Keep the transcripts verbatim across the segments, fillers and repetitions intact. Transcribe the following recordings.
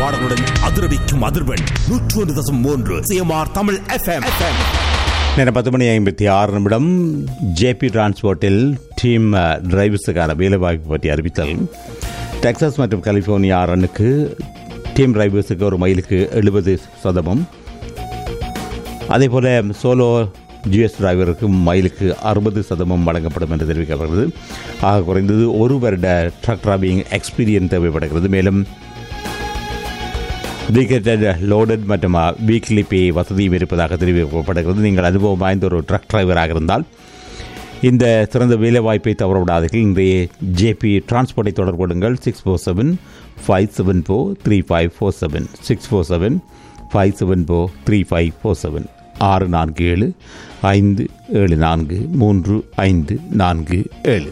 பாடலுடன் அதிரவிக்கும் அதிர்வெண் நூற்று ஒன்று தசம் மூன்று சிஎம்ஆர் தமிழ் எஃப்எம். நேரம் பத்து மணி ஐம்பத்தி ஆறு நிமிடம். ஜேபி டிரான்ஸ்போர்ட்டில் டீம் டிரைவர்ஸுக்கான வேலைவாய்ப்பு பற்றி அறிவித்தல். டெக்சாஸ் மற்றும் கலிஃபோர்னியா ரன்னுக்கு டீம் டிரைவர்ஸுக்கு ஒரு மைலுக்கு எழுபது சதமும், அதேபோல் சோலோ ஜிஎஸ் டிரைவருக்கு மைலுக்கு அறுபது சதமும் வழங்கப்படும் என்று தெரிவிக்கப்படுகிறது. ஆக குறைந்தது ஒரு வருட ட்ரக் டிரைவிங் எக்ஸ்பீரியன்ஸ் தேவைப்படுகிறது. மேலும் வீக்கெட் லோடட் மற்றும் வீக்லி பே வசதியும் இருப்பதாக தெரிவிக்கப்படுகிறது. நீங்கள் அனுபவம் வாய்ந்த ஒரு ட்ரக் டிரைவராக இருந்தால் இந்த சிறந்த வேலை வாய்ப்பை தவறவிடாதீர்கள். இன்றைய ஜேபி டிரான்ஸ்போர்ட்டை தொடர்பு கொள்ளுங்கள். Six four seven five seven four three five four seven six four seven five seven four three five four seven ஆறு நான்கு ஏழு ஐந்து ஏழு நான்கு மூன்று ஐந்து நான்கு ஏழு.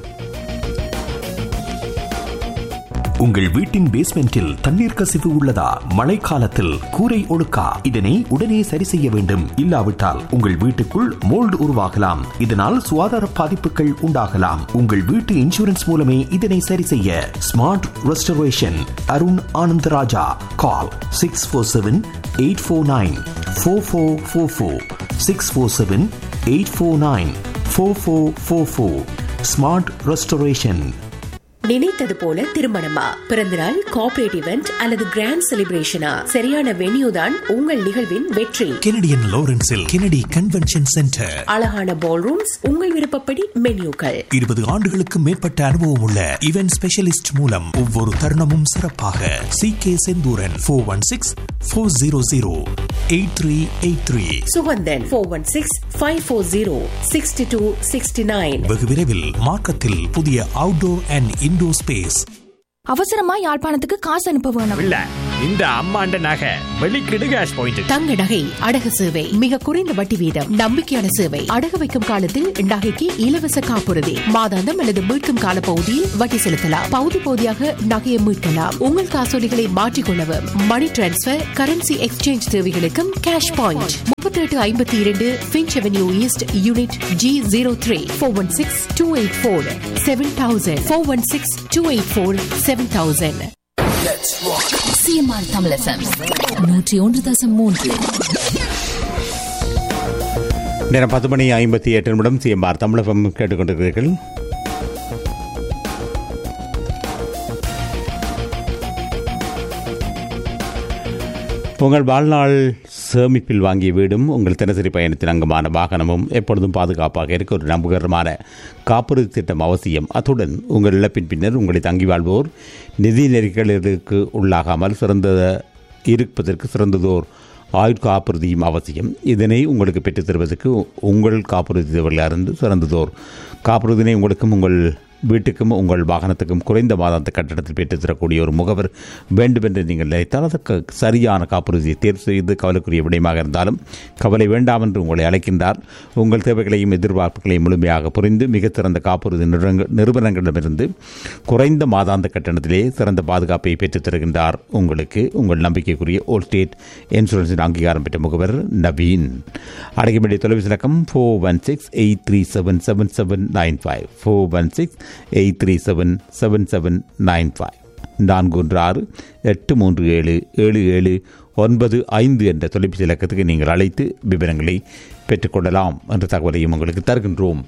உங்கள் வீட்டின் பேஸ்மெண்டில் தண்ணீர் கசிவு உள்ளதா? மழைக்காலத்தில் கூரை ஒழுக்கா? இதனை உடனே சரி செய்ய வேண்டும். இல்லாவிட்டால் உங்கள் வீட்டுக்குள் மோல்டு உருவாகலாம். இதனால் சுகாதார பாதிப்புகள் உண்டாகலாம். உங்கள் வீட்டு இன்சூரன்ஸ் மூலமே இதனை சரி செய்ய. Smart restoration Arun Anandaraja. கால் six four seven eight four nine four four four four six four seven eight four nine four four four four. Smart restoration. நினைத்தது போல திருமணமா, பிறந்தநாள், கார்ப்பரேட் இவெண்ட் அல்லது கிராண்ட் செலிப்ரேஷனா? சரியான வென்யூ தான் உங்கள் நிகழ்வின் வெற்றி. Canadian லாரன்ஸில் Kennedy convention centre. அழகான பால் ரூம்ஸ், உங்கள் விருப்பப்படி மென்யூக்கள். இருபது ஆண்டுகளுக்கு மேற்பட்ட அனுபவம் உள்ள இவென்ட் ஸ்பெஷலிஸ்ட் மூலம் ஒவ்வொரு தருணமும் சிறப்பாக. C K Senthuran four one six four zero zero eight three eight three. Suganthan four one six five four zero sixty two sixty nine. வெகு விரைவில் மார்க்கத்தில் புதிய அவுட்டோர் அண்ட் இன்டோர் ஸ்பேஸ். அவசரமா யாழ்ப்பாணத்துக்கு காசு அனுப்ப வேணும். இல்ல, இந்த அம்மாண்ட நகை வெளிக்கிடு கேஷ் பாயிண்ட். தங்க நகை அடகு சேவை மிக குறைந்த வட்டி வீதம், நம்பிக்கையான சேவை. அடகு வைக்கும் காலத்தில் நகைக்கு இலவச காப்புறுதி, மாதாந்தம் அல்லது மீட்கும் கால பகுதியில் வட்டி செலுத்தலாம். பகுதி பகுதியாக நகையை மீட்கலாம். உங்கள் காசோலிகளை மாற்றிக்கொள்ளவும், மணி டிரான்ஸ்பர், கரன்சி எக்ஸ்சேஞ்ச் தேவைகளுக்கும் கேஷ் பாயிண்ட். முப்பத்தி எட்டு ஐம்பத்தி இரண்டு pinch avenue east, unit G zero three. Four one six two eight four seven thousand. Four one six two eight four seven thousand. CMR Tamil FM நூற்றி ஒன்று தசம் மூன்று. நேரம் பத்து மணி ஐம்பத்தி எட்டு நிமிடம். சிஎம்ஆர் தமிழ் எஃப்எம் கேட்டுக்கொண்டிருக்கிறீர்கள். உங்கள் வாழ்நாள் சேமிப்பில் வாங்கிய வீடும் உங்கள் தினசரி பயணத்தின் அங்கமான வாகனமும் எப்பொழுதும் பாதுகாப்பாக இருக்க ஒரு நம்பகரமான காப்புறுதி திட்டம் அவசியம். அத்துடன் உங்கள் இழப்பின் பின்னர் உங்களை தங்கி வாழ்வோர் நிதி நெருக்கடிகளுக்கு உள்ளாகாமல் சிறந்த இருப்பதற்கு சிறந்ததோர் ஆயுட்காப்புறுதியும் அவசியம். இதனை உங்களுக்கு பெற்றுத் தருவதற்கு உங்கள் காப்புறுதியிலிருந்து சிறந்ததோர் காப்புறுதினை உங்களுக்கும் உங்கள் வீட்டுக்கும் உங்கள் வாகனத்துக்கும் குறைந்த மாதாந்த கட்டணத்தில் பெற்றுத்தரக்கூடிய ஒரு முகவர் வேண்டும் என்று நீங்கள் நினைத்தால் அதற்கு சரியான காப்புறுதியை தேர்வு செய்து கவலைக்குரிய விடயமாக இருந்தாலும் கவலை வேண்டாம் என்று உங்களை அழைக்கின்றார். உங்கள் தேவைகளையும் எதிர்பார்ப்புகளையும் முழுமையாக புரிந்து மிகச்சிறந்த காப்புறுதி நிறுவனங்களிடமிருந்து குறைந்த மாதாந்த கட்டணத்திலே சிறந்த பாதுகாப்பை பெற்றுத் தருகின்றார். உங்களுக்கு உங்கள் நம்பிக்கைக்குரிய ஓல் ஸ்டேட் இன்சூரன்ஸின் அங்கீகாரம் பெற்ற முகவர் நவீன். அடைக்கக்கூடிய தொலைபேசி இலக்கம் four one six eight three seven seven seven nine five four one six eight three seven seven seven nine five நான்கு ஒன்று ஆறு எட்டு மூன்று ஏழு ஏழு ஏழு ஒன்பது ஐந்து என்ற தொலைபேசி இலக்கத்துக்கு நீங்கள் அழைத்து விவரங்களை பெற்றுக்கொள்ளலாம் என்ற தகவலையும் உங்களுக்கு தருகின்றோம்.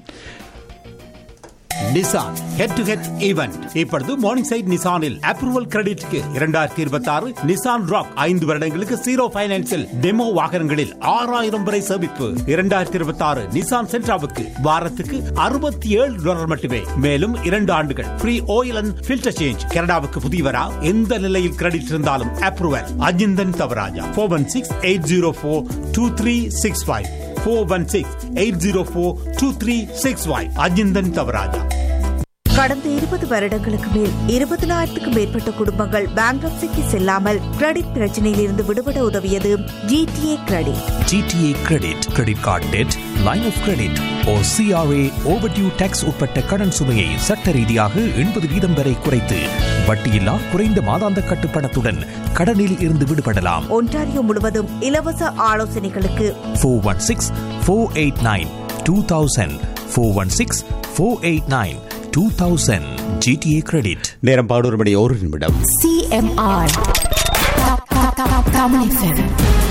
Nissan head to head event இப்பொழுது மார்னிங் சைட் நிசானில் அப்ரூவல் கிரெடிட்க்கு இரண்டாயிரத்தி இருபத்தி ஆறு நிசான் ராக் ஐந்து வருடங்களுக்கு ஜீரோ பைனான்சில் டெமோ வாகனங்களில் ஆறாயிரம் வரை சேமிப்பு. இரண்டாயிரத்தி இருபத்தி ஆறு நிசான் சென்ட்ராவுக்கு வாரத்துக்கு அறுபத்தி ஏழு டாலர் மட்டுமே. மேலும் இரண்டு ஆண்டுகள் free oil and filter change. கனடாவுக்கு புதியவரா? எந்த நிலையில் கிரெடிட் இருந்தாலும் approval. Ajinthan Thavaraja four one six eight zero four two three six five four one six eight zero four two three six five Ajinthan Thavaraja. கடந்த இருபது வருடங்களுக்கு மேல் இருபதினாயிரத்துக்கும் மேற்பட்ட குடும்பங்கள் பேங்க்ரப்சிக்கு செல்லாமல் கிரெடிட் பிரச்சனையில் இருந்து விடுபட உதவியது GTA credit. GTA credit, credit card dead, line of credit O CRA overdue tax உட்பட்ட கடன் சுமையை சட்ட ரீதியாக எண்பது வீதம் வரை குறைத்து வட்டியில்லா குறைந்த மாதாந்த கட்டுப்பணத்துடன் கடனில் இருந்து விடுபடலாம். ஒன்டாரியோ முழுவதும் இலவச ஆலோசனைகளுக்கு four one six four eight nine two thousand four one six four eight nine two thousand. GTA credit. நேரம் பாடூர் மணி ஒரு நிமிடம். CMR Tamil F M.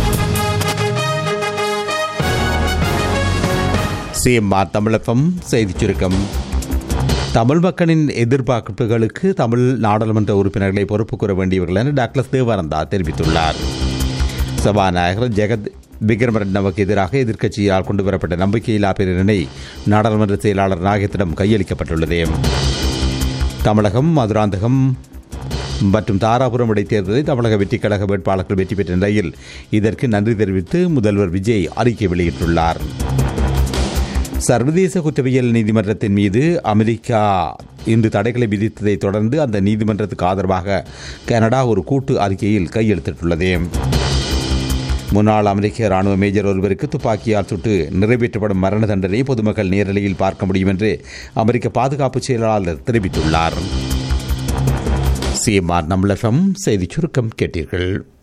CMR தமிழகம் செய்திச் சுருக்கம். தமிழ் மக்களின் எதிர்பார்ப்புகளுக்கு தமிழ் நாடாளுமன்ற உறுப்பினர்களை பொறுப்பு கூற வேண்டியவர்கள் என டாக்டர் தேவானந்தா தெரிவித்துள்ளார். சபாநாயகர் ஜெகத் விக்ரமரட்னவுக்கு எதிராக எதிர்க்கட்சியால் கொண்டுவரப்பட்ட நம்பிக்கையில்லா பிரேரணை நாடாளுமன்ற செயலாளர் நாயகத்திடம் கையளிக்கப்பட்டுள்ளது. தமிழகம் மதுராந்தகம் மற்றும் தாராபுரம் இடைத்தேர்தலில் தமிழக வெற்றிக் கழக வேட்பாளர்கள் வெற்றி பெற்ற நிலையில் இதற்கு நன்றி தெரிவித்து முதல்வர் விஜய் அறிக்கை வெளியிட்டுள்ளார். சர்வதேச குற்றவியல் நீதிமன்றத்தின் மீது அமெரிக்கா இன்று தடைகளை விதித்ததை தொடர்ந்து அந்த நீதிமன்றத்துக்கு ஆதரவாக கனடா ஒரு கூட்டு அறிக்கையில் கையெழுத்திட்டுள்ளது. முன்னாள் அமெரிக்க ராணுவ மேஜர் ஒருவருக்கு துப்பாக்கியால் சுட்டு நிறைவேற்றப்படும் மரண தண்டனை பொதுமக்கள் நேரலையில் பார்க்க முடியும் என்று அமெரிக்க பாதுகாப்பு செயலாளர் தெரிவித்துள்ளார். சிஎம்ஆர் தமிழகம் செய்திச் சுருக்கம் கேட்டீர்கள்.